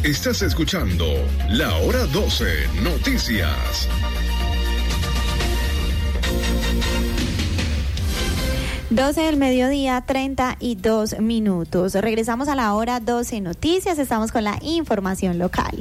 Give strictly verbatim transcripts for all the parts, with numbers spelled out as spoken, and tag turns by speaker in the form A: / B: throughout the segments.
A: Estás escuchando La Hora doce Noticias.
B: doce del mediodía, treinta y dos minutos. Regresamos a la Hora doce Noticias. Estamos con la información local.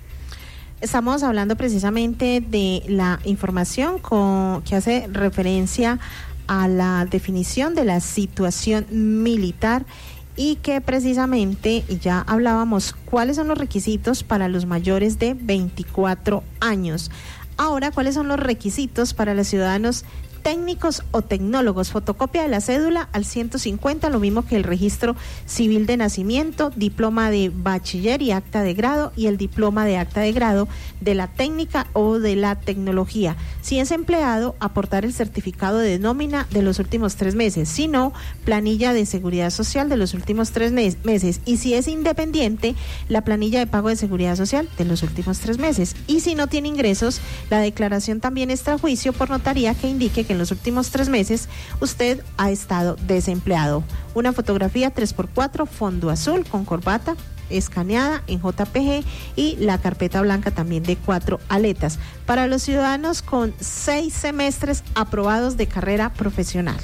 C: Estamos hablando precisamente de la información con, que hace referencia a la definición de la situación militar y que precisamente ya hablábamos cuáles son los requisitos para los mayores de veinticuatro años. Ahora, ¿cuáles son los requisitos para los ciudadanos técnicos o tecnólogos? Fotocopia de la cédula al ciento cincuenta, lo mismo que el registro civil de nacimiento, diploma de bachiller y acta de grado, y el diploma de acta de grado de la técnica o de la tecnología. Si es empleado, aportar el certificado de nómina de los últimos tres meses, si no, planilla de seguridad social de los últimos tres mes- meses, y si es independiente, la planilla de pago de seguridad social de los últimos tres meses, y si no tiene ingresos, la declaración también extrajuicio por notaría que indique que en los últimos tres meses usted ha estado desempleado. Una fotografía tres por cuatro, fondo azul con corbata escaneada en J P G y la carpeta blanca también de cuatro aletas. Para los ciudadanos con seis semestres aprobados de carrera profesional.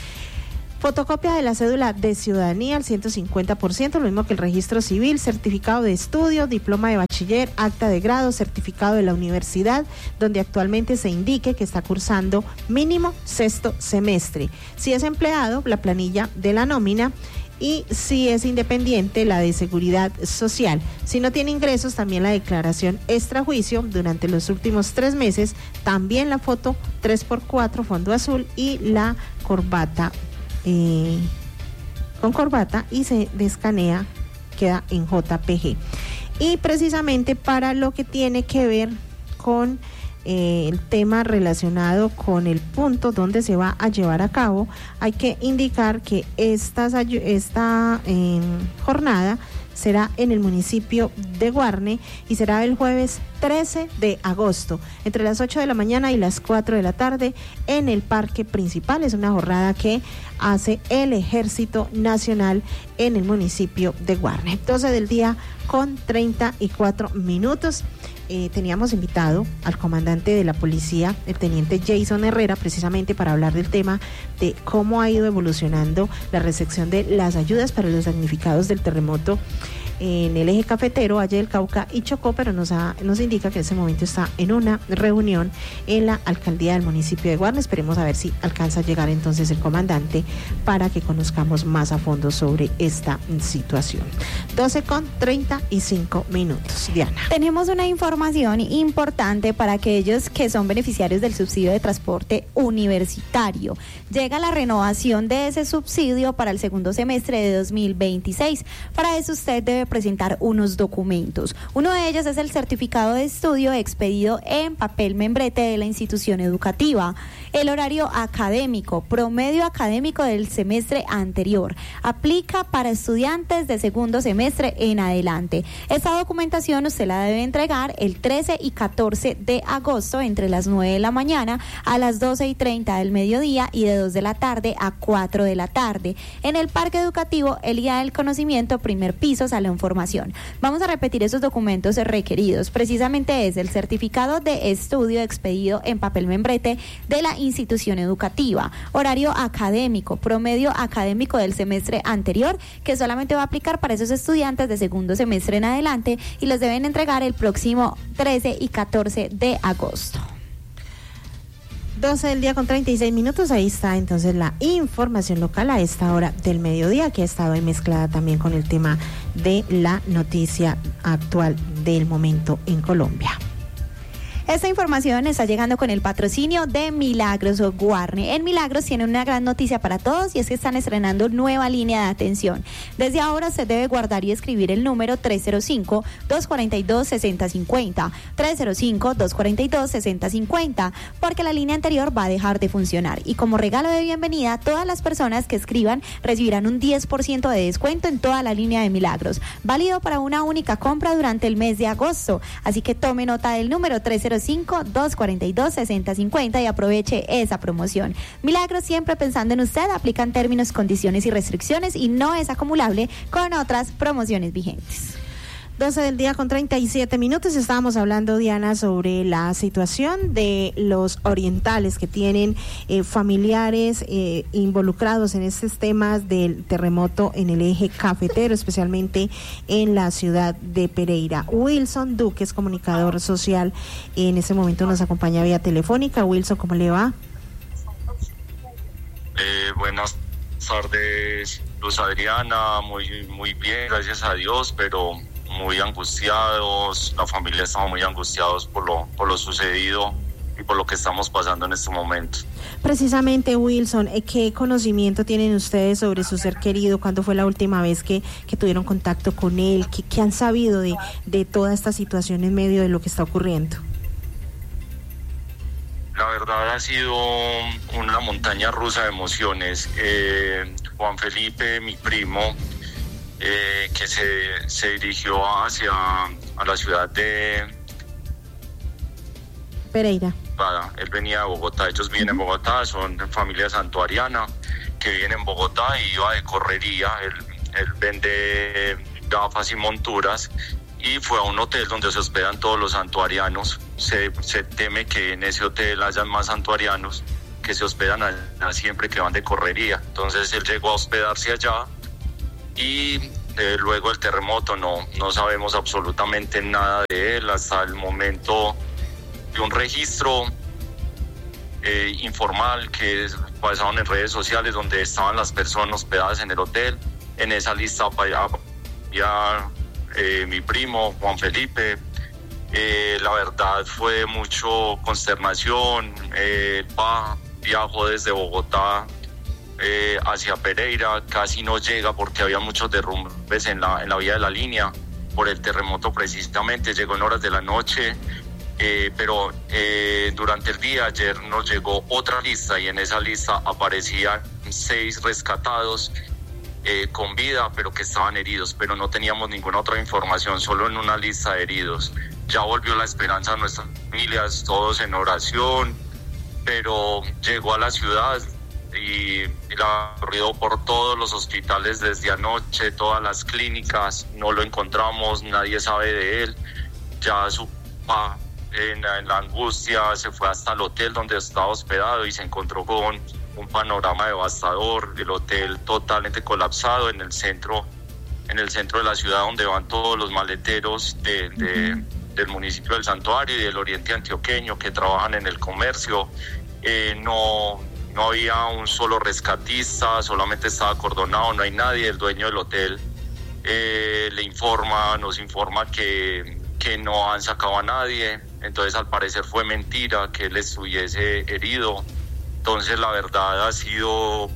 C: Fotocopia de la cédula de ciudadanía al ciento cincuenta por ciento, lo mismo que el registro civil, certificado de estudio, diploma de bachiller, acta de grado, certificado de la universidad, donde actualmente se indique que está cursando mínimo sexto semestre. Si es empleado, la planilla de la nómina, y si es independiente, la de seguridad social. Si no tiene ingresos, también la declaración extrajuicio durante los últimos tres meses, también la foto tres por cuatro, fondo azul y la corbata Eh, con corbata, y se descanea, queda en J P G. Y precisamente para lo que tiene que ver con eh, el tema relacionado con el punto donde se va a llevar a cabo, hay que indicar que estas, esta eh, jornada será en el municipio de Guarne y será el jueves trece de agosto, entre las ocho de la mañana y las cuatro de la tarde en el parque principal. Es una jornada que hace el Ejército Nacional en el municipio de Guarne. doce del día con treinta y cuatro minutos. Eh, teníamos invitado al comandante de la policía, el teniente Jason Herrera, precisamente para hablar del tema de cómo ha ido evolucionando la recepción de las ayudas para los damnificados del terremoto en el eje cafetero, Valle del Cauca y Chocó, pero nos, ha, nos indica que en ese momento está en una reunión en la alcaldía del municipio de Guarne. Esperemos a ver si alcanza a llegar entonces el comandante para que conozcamos más a fondo sobre esta situación. doce con treinta y cinco minutos. Diana.
B: Tenemos una información importante para aquellos que son beneficiarios del subsidio de transporte universitario. Llega la renovación de ese subsidio para el segundo semestre de dos mil veintiséis. Para eso usted debe presentar unos documentos. Uno de ellos es el certificado de estudio expedido en papel membrete de la institución educativa, el horario académico, promedio académico del semestre anterior. Aplica para estudiantes de segundo semestre en adelante. Esta documentación usted la debe entregar el trece y catorce de agosto entre las nueve de la mañana a las doce y treinta del mediodía y de dos de la tarde a cuatro de la tarde en el Parque Educativo Elía del Conocimiento, primer piso, salón formación. Vamos a repetir esos documentos requeridos. Precisamente es el certificado de estudio expedido en papel membrete de la institución educativa, horario académico, promedio académico del semestre anterior, que solamente va a aplicar para esos estudiantes de segundo semestre en adelante y los deben entregar el próximo trece y catorce de agosto.
C: doce del día con treinta y seis minutos, ahí está entonces la información local a esta hora del mediodía, que ha estado ahí mezclada también con el tema de la noticia actual del momento en Colombia.
B: Esta información está llegando con el patrocinio de Milagros Guarne. En Milagros tienen una gran noticia para todos y es que están estrenando nueva línea de atención. Desde ahora se debe guardar y escribir el número tres cero cinco, dos cuatro dos, seis cero cinco cero, tres cero cinco, dos cuatro dos, seis cero cinco cero, porque la línea anterior va a dejar de funcionar. Y como regalo de bienvenida, todas las personas que escriban recibirán un diez por ciento de descuento en toda la línea de Milagros, válido para una única compra durante el mes de agosto. Así que tome nota del número tres cero cinco, dos cuatro dos, seis cero cinco cero y aproveche esa promoción. Milagros, siempre pensando en usted, aplican términos, condiciones y restricciones y no es acumulable con otras promociones vigentes.
C: doce del día con treinta y siete minutos. Estábamos hablando, Diana, sobre la situación de los orientales que tienen eh, familiares eh, involucrados en estos temas del terremoto en el eje cafetero, especialmente en la ciudad de Pereira. Wilson Duque es comunicador social. En este momento nos acompaña vía telefónica. Wilson, ¿cómo le va?
D: Eh, buenas tardes, Luz Adriana. Muy, muy bien, gracias a Dios, pero muy angustiados, la familia estamos muy angustiados por lo, por lo sucedido y por lo que estamos pasando en este momento.
C: Precisamente, Wilson, ¿qué conocimiento tienen ustedes sobre su ser querido? ¿Cuándo fue la última vez que, que tuvieron contacto con él? ¿Qué, qué han sabido de, de toda esta situación en medio de lo que está ocurriendo?
D: La verdad ha sido una montaña rusa de emociones. Eh, Juan Felipe, mi primo, Eh, que se, se dirigió hacia a la ciudad de
C: Pereira.
D: Para, él venía de Bogotá, ellos viven en Bogotá, son familia santuariana que viven en Bogotá y iba de correría. Él, él vende gafas y monturas y fue a un hotel donde se hospedan todos los santuarianos. Se, se teme que en ese hotel hayan más santuarianos que se hospedan allá siempre que van de correría. Entonces él llegó a hospedarse allá. Y eh, luego el terremoto, no, no sabemos absolutamente nada de él hasta el momento de un registro eh, informal que pasaron en redes sociales donde estaban las personas hospedadas en el hotel. En esa lista había eh, mi primo, Juan Felipe. Eh, la verdad fue mucho consternación. Eh, el pa viajó desde Bogotá Eh, hacia Pereira, casi no llega porque había muchos derrumbes en la, en la vía de la línea por el terremoto precisamente. Llegó en horas de la noche, eh, pero eh, durante el día ayer nos llegó otra lista y en esa lista aparecían seis rescatados eh, con vida pero que estaban heridos, pero no teníamos ninguna otra información, solo en una lista de heridos. Ya volvió la esperanza a nuestras familias, todos en oración, pero llegó a la ciudad y, y la ha corrido por todos los hospitales desde anoche, todas las clínicas, no lo encontramos, nadie sabe de él. Ya su papá en, en la angustia se fue hasta el hotel donde estaba hospedado y se encontró con un panorama devastador, el hotel totalmente colapsado en el centro, en el centro de la ciudad donde van todos los maleteros de, de, uh-huh. del municipio del Santuario y del oriente antioqueño que trabajan en el comercio. Eh, no No había un solo rescatista, solamente estaba acordonado, no hay nadie. El dueño del hotel eh, le informa, nos informa que, que no han sacado a nadie. Entonces al parecer fue mentira que él estuviese herido. Entonces la verdad ha sido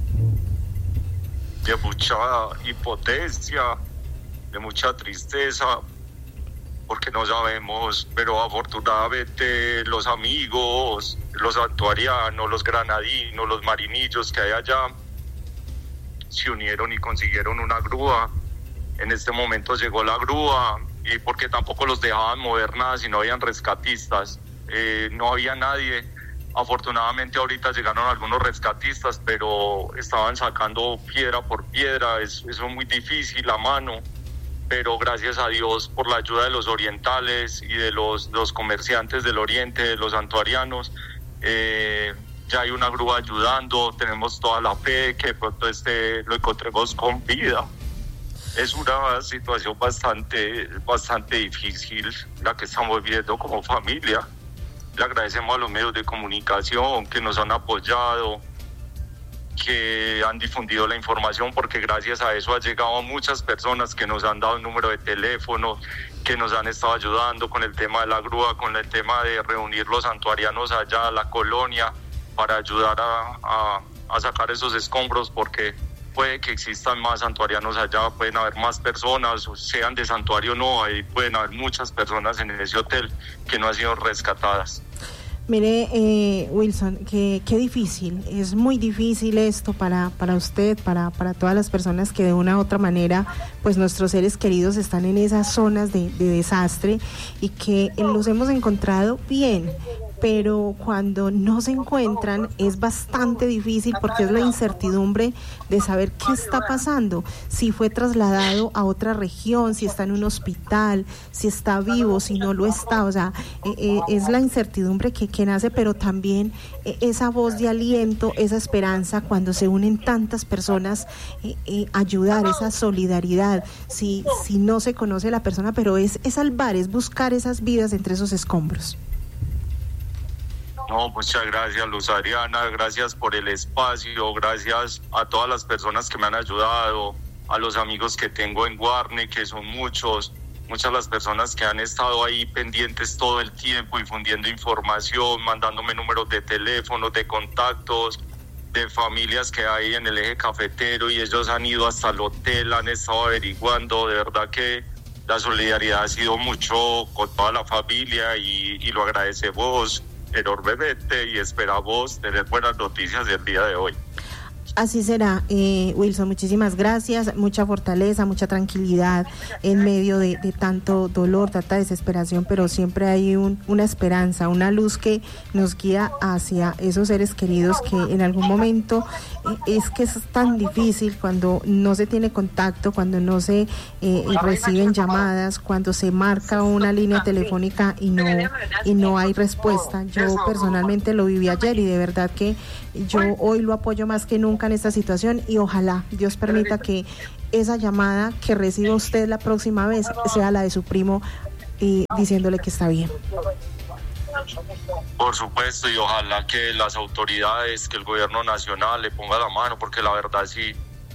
D: de mucha impotencia, de mucha tristeza, porque no sabemos, pero afortunadamente los amigos, los santuarianos, los granadinos, los marinillos que hay allá se unieron y consiguieron una grúa. En este momento llegó la grúa y porque tampoco los dejaban mover nada si no habían rescatistas, eh, no había nadie. Afortunadamente ahorita llegaron algunos rescatistas, pero estaban sacando piedra por piedra, es, eso es muy difícil a mano. Pero gracias a Dios por la ayuda de los orientales y de los, los comerciantes del oriente, de los santuarianos, eh, ya hay una grúa ayudando, tenemos toda la fe de que pronto este, lo encontremos con vida. Es una situación bastante, bastante difícil la que estamos viviendo como familia. Le agradecemos a los medios de comunicación que nos han apoyado, que han difundido la información, porque gracias a eso ha llegado a muchas personas que nos han dado el número de teléfono, que nos han estado ayudando con el tema de la grúa, con el tema de reunir los santuarianos allá a la colonia para ayudar a, a, a sacar esos escombros, porque puede que existan más santuarianos allá, pueden haber más personas, sean de santuario o no, ahí pueden haber muchas personas en ese hotel que no han sido rescatadas.
C: Mire, eh, Wilson, qué qué difícil, es muy difícil esto para, para usted, para, para todas las personas que de una u otra manera, pues nuestros seres queridos están en esas zonas de, de desastre y que los hemos encontrado bien, pero cuando no se encuentran es bastante difícil porque es la incertidumbre de saber qué está pasando, si fue trasladado a otra región, si está en un hospital, si está vivo, si no lo está, o sea, eh, eh, es la incertidumbre que, que nace, pero también eh, esa voz de aliento, esa esperanza cuando se unen tantas personas, eh, eh, ayudar, esa solidaridad, si, si no se conoce la persona, pero es, es salvar, es buscar esas vidas entre esos escombros.
D: No, muchas gracias, Luz Ariana, gracias por el espacio, gracias a todas las personas que me han ayudado, a los amigos que tengo en Guarne, que son muchos, muchas las personas que han estado ahí pendientes todo el tiempo, difundiendo información, mandándome números de teléfono, de contactos, de familias que hay en el eje cafetero, y ellos han ido hasta el hotel, han estado averiguando. De verdad que la solidaridad ha sido mucho con toda la familia, y, y lo agradecemos enormemente, y esperamos tener buenas noticias el día de hoy.
C: Así será, eh, Wilson, muchísimas gracias, mucha fortaleza, mucha tranquilidad en medio de, de tanto dolor, tanta desesperación, pero siempre hay un, una esperanza, una luz que nos guía hacia esos seres queridos que en algún momento eh, es que es tan difícil cuando no se tiene contacto, cuando no se eh, reciben llamadas, cuando se marca una línea telefónica y no, y no hay respuesta. Yo personalmente lo viví ayer y de verdad que yo hoy lo apoyo más que nunca en esta situación, y ojalá Dios permita que esa llamada que reciba usted la próxima vez sea la de su primo, y diciéndole que está bien.
D: Por supuesto, y ojalá que las autoridades, que el gobierno nacional le ponga la mano, porque la verdad sí,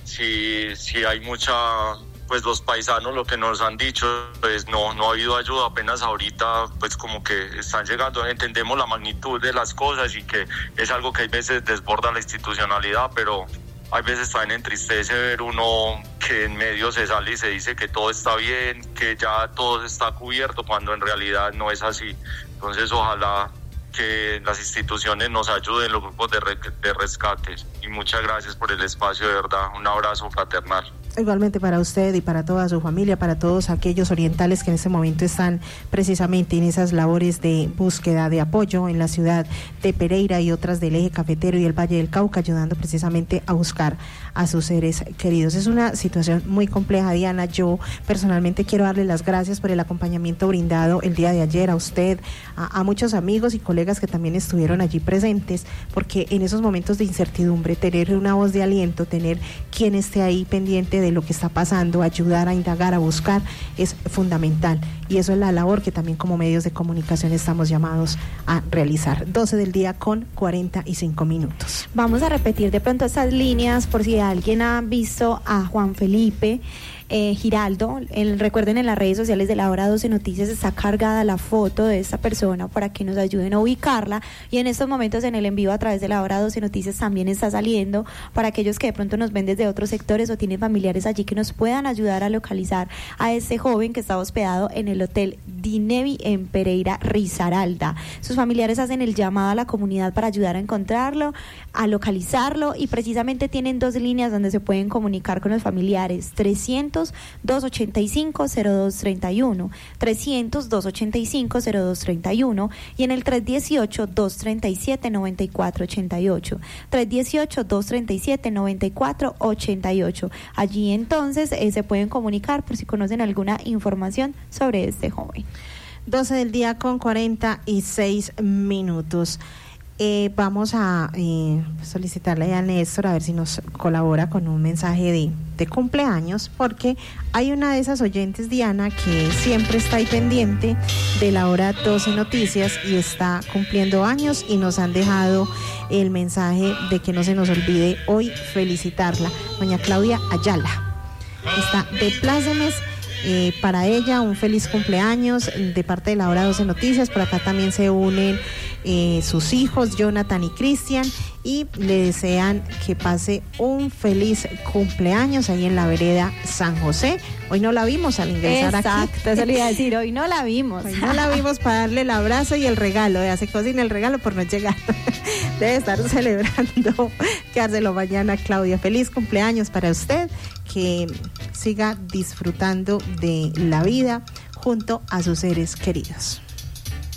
D: sí, sí hay mucha, pues los paisanos lo que nos han dicho, pues no, no ha habido ayuda, apenas ahorita pues como que están llegando, entendemos la magnitud de las cosas y que es algo que hay veces desborda la institucionalidad, pero hay veces también entristece ver uno que en medio se sale y se dice que todo está bien, que ya todo está cubierto, cuando en realidad no es así. Entonces ojalá que las instituciones nos ayuden, los grupos de, re, de rescate, y muchas gracias por el espacio, de verdad, un abrazo fraternal.
C: Igualmente para usted y para toda su familia, para todos aquellos orientales que en este momento están precisamente en esas labores de búsqueda de apoyo en la ciudad de Pereira y otras del eje cafetero y el Valle del Cauca, ayudando precisamente a buscar a sus seres queridos. Es una situación muy compleja, Diana. Yo personalmente quiero darle las gracias por el acompañamiento brindado el día de ayer a usted, a, a muchos amigos y colegas que también estuvieron allí presentes, porque en esos momentos de incertidumbre, tener una voz de aliento, tener quien esté ahí pendiente de lo que está pasando, ayudar a indagar, a buscar, es fundamental, y eso es la labor que también como medios de comunicación estamos llamados a realizar. doce del día con cuarenta y cinco minutos.
B: Vamos a repetir de pronto estas líneas por si alguien ha visto a Juan Felipe Eh, Giraldo. El, recuerden, en las redes sociales de la Hora doce Noticias está cargada la foto de esta persona para que nos ayuden a ubicarla, y en estos momentos en el en vivo a través de la Hora doce Noticias también está saliendo para aquellos que de pronto nos ven desde otros sectores o tienen familiares allí que nos puedan ayudar a localizar a este joven que estaba hospedado en el Hotel Dinevi en Pereira, Risaralda. Sus familiares hacen el llamado a la comunidad para ayudar a encontrarlo, a localizarlo, y precisamente tienen dos líneas donde se pueden comunicar con los familiares: trescientos, dos ochenta y cinco, cero dos treinta y uno, trescientos, dos ochenta y cinco, cero dos treinta y uno, y en el tres dieciocho, dos treinta y siete, noventa y cuatro ochenta y ocho, tres dieciocho, dos treinta y siete, noventa y cuatro ochenta y ocho. Allí entonces eh, se pueden comunicar por si conocen alguna información sobre este joven.
C: doce del día con cuarenta y seis minutos. Eh, vamos a eh, solicitarle a Néstor a ver si nos colabora con un mensaje de, de cumpleaños, porque hay una de esas oyentes, Diana, que siempre está ahí pendiente de la Hora doce Noticias y está cumpliendo años, y nos han dejado el mensaje de que no se nos olvide hoy felicitarla. Doña Claudia Ayala está de plácemes. Eh, para ella un feliz cumpleaños de parte de la Hora doce Noticias. Por acá también se unen eh, sus hijos Jonathan y Cristian, y le desean que pase un feliz cumpleaños ahí en la vereda San José. Hoy no la vimos al ingresar.
B: Exacto,
C: aquí.
B: Exacto, eso le iba a decir, hoy no la vimos.
C: Hoy no la vimos para darle el abrazo y el regalo. Ya se cocina el regalo por no llegar. Debe estar celebrando quedárselo mañana, Claudia. Feliz cumpleaños para usted, que siga disfrutando de la vida junto a sus seres queridos.